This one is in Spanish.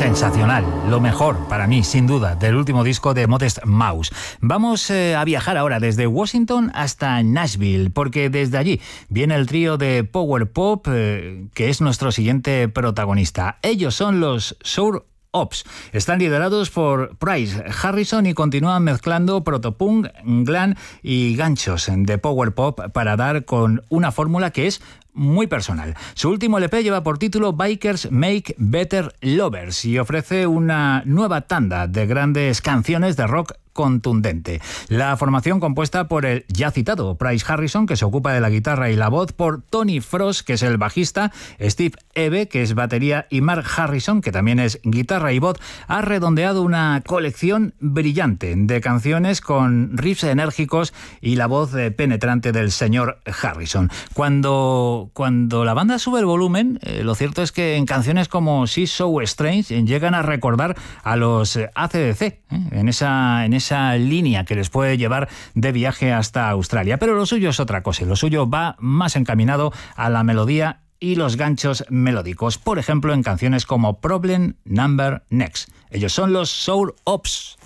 sensacional, lo mejor para mí, sin duda, del último disco de Modest Mouse. Vamos a viajar ahora desde Washington hasta Nashville, porque desde allí viene el trío de Power Pop, que es nuestro siguiente protagonista. Ellos son los Sour Ops. Están liderados por Price Harrison y continúan mezclando protopunk, glam y ganchos de power pop para dar con una fórmula que es muy personal. Su último LP lleva por título Bikers Make Better Lovers y ofrece una nueva tanda de grandes canciones de rock contundente. La formación compuesta por el ya citado Price Harrison, que se ocupa de la guitarra y la voz, por Tony Frost, que es el bajista, Steve Ebe, que es batería, y Mark Harrison, que también es guitarra y voz, ha redondeado una colección brillante de canciones con riffs enérgicos y la voz penetrante del señor Harrison. Cuando la banda sube el volumen, lo cierto es que en canciones como She's So Strange llegan a recordar a los AC/DC, en esa línea que les puede llevar de viaje hasta Australia. Pero lo suyo es otra cosa, lo suyo va más encaminado a la melodía y los ganchos melódicos, por ejemplo en canciones como Problem Number Next. Ellos son los Sour Ops.